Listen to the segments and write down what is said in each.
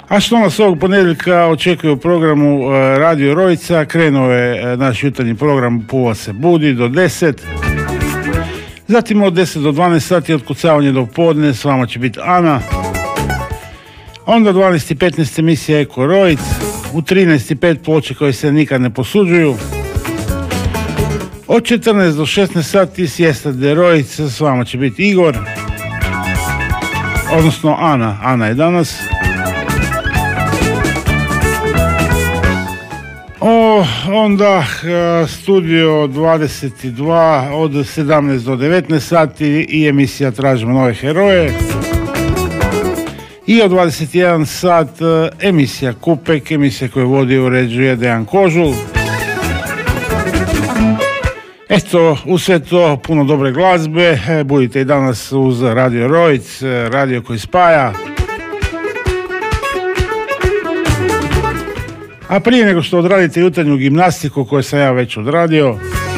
A što nas ovog ponedjeljka očekuje u programu Radio Rojica? Krenuo je naš jutarnji program Pula se budi do 10. Zatim od 10 do 12 sati otkucavanje do podne, s vama će biti Ana. Onda 12:15 emisija Eko Rojic. U 13:05 ploče koje se nikad ne posuđuju. Od 14 do 16 sati Siesta de Rojic, s vama će biti Igor. Odnosno Ana je danas. Onda studio 22 od 17 do 19 sati i emisija Tražimo nove heroje. I od 21 sat emisija Kupek, emisija koju vodi i uređuje Dejan Kožul. Eto, uz sve to puno dobre glazbe. Budite i danas uz Radio Rojic, radio koji spaja. A prije nego što odradite jutarnju gimnastiku koju sam ja već odradio,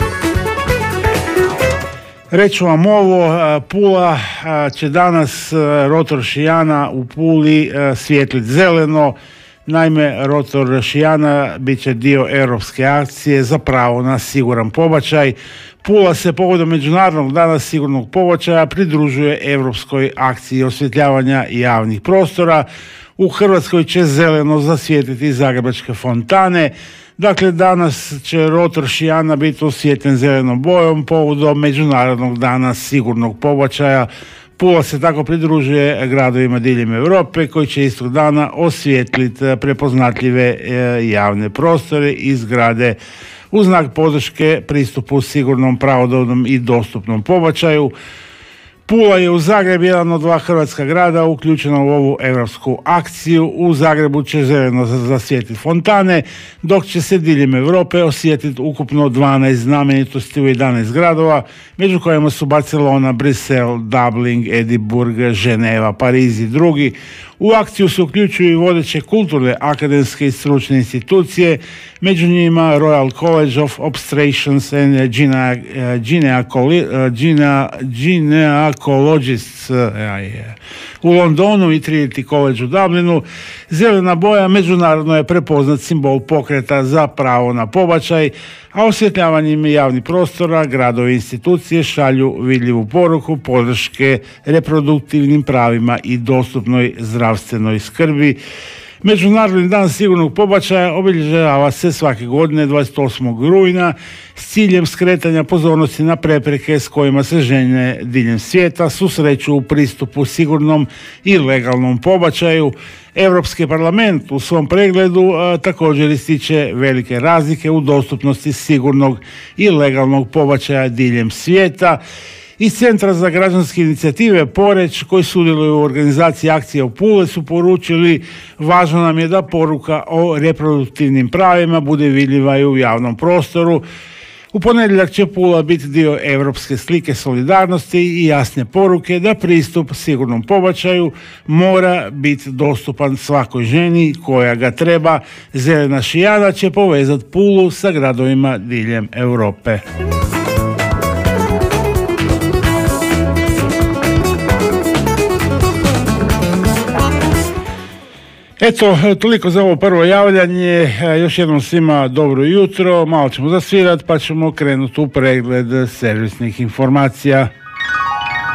reću vam ovo, Pula će danas rotor šijana u Puli svijetlit zeleno. Naime, rotor šijana bit će dio europske akcije za pravo na siguran pobačaj. Pula se povodom Međunarodnog dana sigurnog pobačaja pridružuje europskoj akciji osvjetljavanja javnih prostora. U Hrvatskoj će zeleno zasvijetiti zagrebačke fontane. Dakle, danas će rotor šijana biti osvjetljen zelenom bojom povodom Međunarodnog dana sigurnog pobačaja. Pula se tako pridružuje gradovima diljem Europe koji će istog dana osvijetliti prepoznatljive javne prostore i zgrade u znak podrške pristupu sigurnom, pravodobnom i dostupnom pobačaju. Pula je u Zagreb jedan od dva hrvatska grada uključena u ovu europsku akciju. U Zagrebu će zeleno zasvijetiti fontane, dok će se diljem Europe osvijetliti ukupno 12 znamenitosti u 11 gradova, među kojima su Barcelona, Brisel, Dublin, Edinburgh, Ženeva, Pariz i drugi. U akciju se uključuju i vodeće kulturne, akademske i stručne institucije, među njima Royal College of Obstetricians and Gynecologists u Londonu i Trinity College u Dublinu. Zelena boja međunarodno je prepoznat simbol pokreta za pravo na pobačaj, a osvjetljavanjem javnih prostora gradovi i institucije šalju vidljivu poruku podrške reproduktivnim pravima i dostupnoj zdravstvenoj skrbi. Međunarodni dan sigurnog pobačaja obilježava se svake godine 28. rujna s ciljem skretanja pozornosti na prepreke s kojima se žene diljem svijeta susreću u pristupu sigurnom i legalnom pobačaju. Europski parlament u svom pregledu također ističe velike razlike u dostupnosti sigurnog i legalnog pobačaja diljem svijeta. Iz Centra za građanske inicijative Poreč, koji sudjeluju u organizaciji akcije u Pule, su poručili: važno nam je da poruka o reproduktivnim pravima bude vidljiva i u javnom prostoru. U ponedjeljak će Pula biti dio europske slike solidarnosti i jasne poruke da pristup sigurnom pobačaju mora biti dostupan svakoj ženi koja ga treba. Zelena šijana će povezati Pulu sa gradovima diljem Europe. Eto, toliko za ovo prvo javljanje. Još jednom svima dobro jutro. Malo ćemo zasvirati pa ćemo krenuti u pregled servisnih informacija.